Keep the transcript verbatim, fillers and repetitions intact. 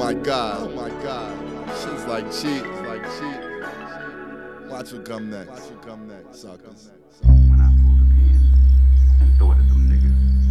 my God. Oh my God. Shit's like cheat. It's like cheat. Watch what come next. Watch what come next, suckers.